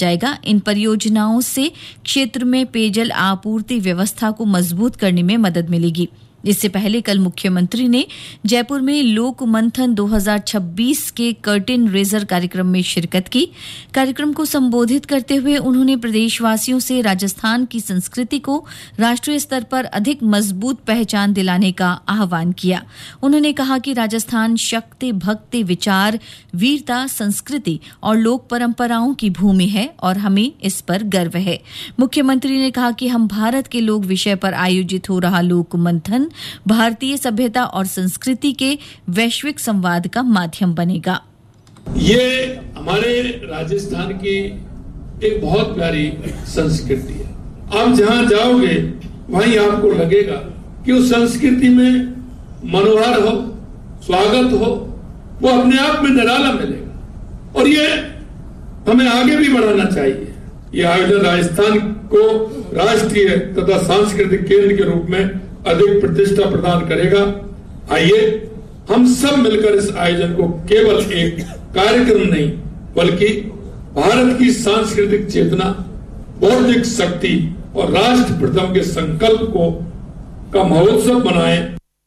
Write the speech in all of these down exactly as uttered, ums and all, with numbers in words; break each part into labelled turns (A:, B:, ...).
A: जाएगा। इन परियोजनाओं से क्षेत्र में पेयजल आपूर्ति व्यवस्था को मजबूत करने में मदद मिलेगी। इससे पहले कल मुख्यमंत्री ने जयपुर में लोक मंथन दो हज़ार छब्बीस के कर्टेन रेजर कार्यक्रम में शिरकत की। कार्यक्रम को संबोधित करते हुए उन्होंने प्रदेशवासियों से राजस्थान की संस्कृति को राष्ट्रीय स्तर पर अधिक मजबूत पहचान दिलाने का आह्वान किया। उन्होंने कहा कि राजस्थान शक्ति, भक्ति, विचार, वीरता, संस्कृति और लोक परंपराओं की भूमि है और हमें इस पर गर्व है। मुख्यमंत्री ने कहा कि हम भारत के लोक विषय पर आयोजित हो रहा लोक मंथन भारतीय सभ्यता और संस्कृति के वैश्विक संवाद का माध्यम बनेगा।
B: ये हमारे राजस्थान की एक बहुत प्यारी संस्कृति है। आप जहां जाओगे वहीं आपको लगेगा कि उस संस्कृति में मनोहर हो, स्वागत हो, वो अपने आप में निराला मिलेगा और ये हमें आगे भी बढ़ाना चाहिए। ये आयोजन राजस्थान को राष्ट्रीय तथा सांस्कृतिक केंद्र के रूप में अधिक प्रतिष्ठा प्रदान करेगा। आइए हम सब मिलकर इस आयोजन को केवल एक कार्यक्रम नहीं बल्कि भारत की सांस्कृतिक चेतना, बौद्धिक शक्ति और राष्ट्र प्रथम के संकल्प को का महोत्सव बनाएं।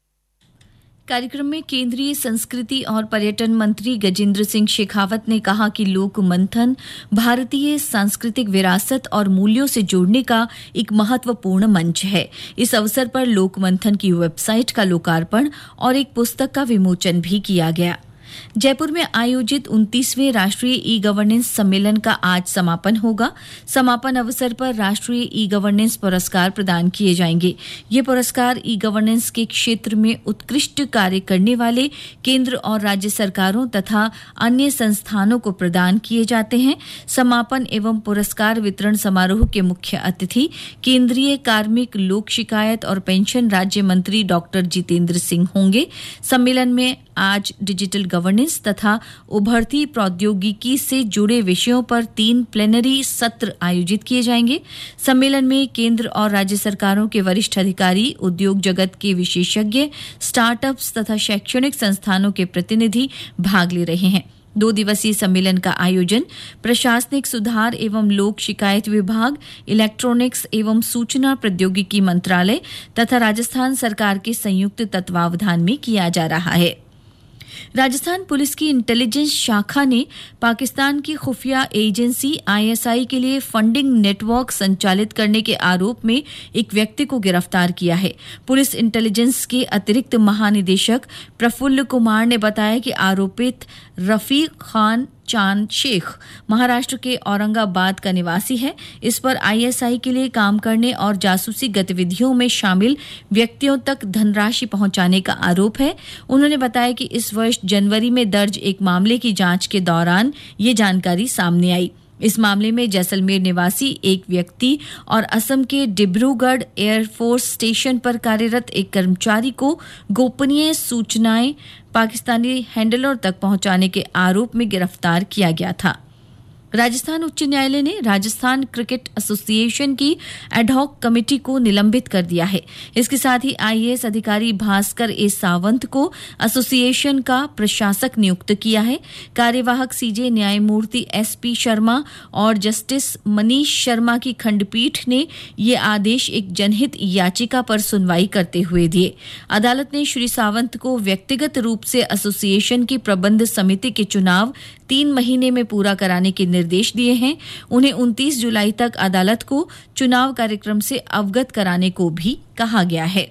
A: कार्यक्रम में केंद्रीय संस्कृति और पर्यटन मंत्री गजेंद्र सिंह शेखावत ने कहा कि लोक मंथन भारतीय सांस्कृतिक विरासत और मूल्यों से जोड़ने का एक महत्वपूर्ण मंच है। इस अवसर पर लोक मंथन की वेबसाइट का लोकार्पण और एक पुस्तक का विमोचन भी किया गया। जयपुर में आयोजित उनतीसवें राष्ट्रीय ई गवर्नेंस सम्मेलन का आज समापन होगा। समापन अवसर पर राष्ट्रीय ई गवर्नेंस पुरस्कार प्रदान किए जाएंगे। ये पुरस्कार ई गवर्नेंस के क्षेत्र में उत्कृष्ट कार्य करने वाले केंद्र और राज्य सरकारों तथा अन्य संस्थानों को प्रदान किए जाते हैं। समापन एवं पुरस्कार वितरण समारोह के मुख्य अतिथि केंद्रीय कार्मिक, लोक शिकायत और पेंशन राज्य मंत्री डॉक्टर जितेंद्र सिंह होंगे। सम्मेलन में आज डिजिटल गवर्नेंस तथा उभरती प्रौद्योगिकी से जुड़े विषयों पर तीन प्लेनरी सत्र आयोजित किए जाएंगे। सम्मेलन में केंद्र और राज्य सरकारों के वरिष्ठ अधिकारी, उद्योग जगत के विशेषज्ञ, स्टार्टअप्स तथा शैक्षणिक संस्थानों के प्रतिनिधि भाग ले रहे हैं। दो दिवसीय सम्मेलन का आयोजन प्रशासनिक सुधार एवं लोक शिकायत विभाग, इलेक्ट्रॉनिक्स एवं सूचना प्रौद्योगिकी मंत्रालय तथा राजस्थान सरकार के संयुक्त तत्वावधान में किया जा रहा है। राजस्थान पुलिस की इंटेलिजेंस शाखा ने पाकिस्तान की खुफिया एजेंसी आईएसआई के लिए फंडिंग नेटवर्क संचालित करने के आरोप में एक व्यक्ति को गिरफ्तार किया है। पुलिस इंटेलिजेंस के अतिरिक्त महानिदेशक प्रफुल्ल कुमार ने बताया कि आरोपित रफीक खान चांद शेख महाराष्ट्र के औरंगाबाद का निवासी है। इस पर आईएसआई के लिए काम करने और जासूसी गतिविधियों में शामिल व्यक्तियों तक धनराशि पहुंचाने का आरोप है। उन्होंने बताया कि इस वर्ष जनवरी में दर्ज एक मामले की जांच के दौरान ये जानकारी सामने आई। इस मामले में जैसलमेर निवासी एक व्यक्ति और असम के डिब्रूगढ़ एयरफोर्स स्टेशन पर कार्यरत एक कर्मचारी को गोपनीय सूचनाएं पाकिस्तानी हैंडलर तक पहुंचाने के आरोप में गिरफ्तार किया गया था। राजस्थान उच्च न्यायालय ने राजस्थान क्रिकेट एसोसिएशन की एडहॉक कमेटी को निलंबित कर दिया है। इसके साथ ही आईएएस अधिकारी भास्कर ए सावंत को एसोसिएशन का प्रशासक नियुक्त किया है। कार्यवाहक सीजे न्यायमूर्ति एसपी शर्मा और जस्टिस मनीष शर्मा की खंडपीठ ने ये आदेश एक जनहित याचिका पर सुनवाई करते हुए दिए। अदालत ने श्री सावंत को व्यक्तिगत रूप से एसोसिएशन की प्रबंध समिति के चुनाव तीन महीने में पूरा कराने के निर्देश दिए हैं। उन्हें उनतीस जुलाई तक अदालत को चुनाव कार्यक्रम से अवगत कराने को भी कहा गया है।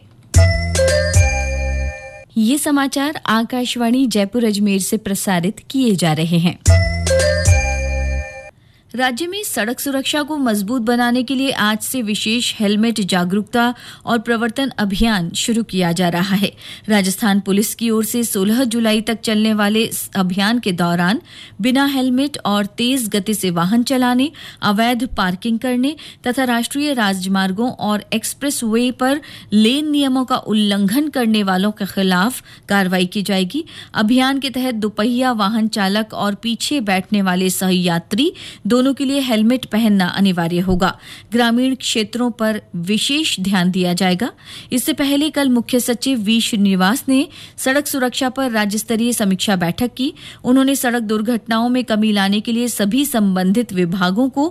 A: ये समाचार आकाशवाणी जयपुर अजमेर से प्रसारित किए जा रहे हैं। राज्य में सड़क सुरक्षा को मजबूत बनाने के लिए आज से विशेष हेलमेट जागरूकता और प्रवर्तन अभियान शुरू किया जा रहा है। राजस्थान पुलिस की ओर से सोलह जुलाई तक चलने वाले इस अभियान के दौरान बिना हेलमेट और तेज गति से वाहन चलाने, अवैध पार्किंग करने तथा राष्ट्रीय राजमार्गों और एक्सप्रेस वे पर लेन नियमों का उल्लंघन करने वालों के खिलाफ कार्रवाई की जाएगी। अभियान के तहत दुपहिया वाहन चालक और पीछे बैठने वाले सहयात्री दोनों के लिए हेलमेट पहनना अनिवार्य होगा। ग्रामीण क्षेत्रों पर विशेष ध्यान दिया जाएगा। इससे पहले कल मुख्य सचिव वी श्रीनिवास ने सड़क सुरक्षा पर राज्य स्तरीय समीक्षा बैठक की। उन्होंने सड़क दुर्घटनाओं में कमी लाने के लिए सभी संबंधित विभागों को